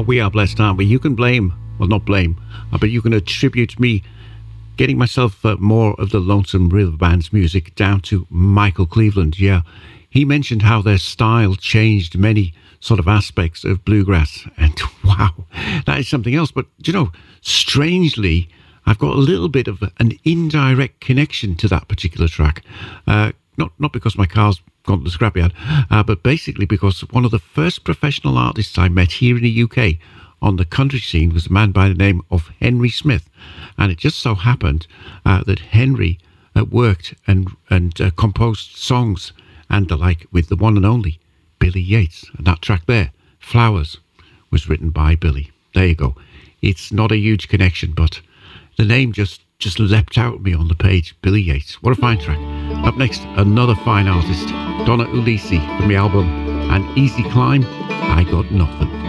we are blessed, aren't we? You can blame, well, not blame, but you can attribute me getting myself more of the Lonesome River Band's music down to Michael Cleveland. Yeah, he mentioned how their style changed many sort of aspects of bluegrass. And wow, that is something else. But, you know, strangely, I've got a little bit of an indirect connection to that particular track. Not because my car's gone to the scrapyard, but basically because one of the first professional artists I met here in the UK on the country scene was a man by the name of Henry Smith. And it just so happened that Henry worked and composed songs and the like with the one and only Billy Yates. And that track there, Flowers, was written by Billy. There you go. It's not a huge connection, but the name just leapt out at me on the page. Billy Yates. What a fine track. Up next, another fine artist, Donna Ulisi, from the album An Easy Climb, I Got Nothing.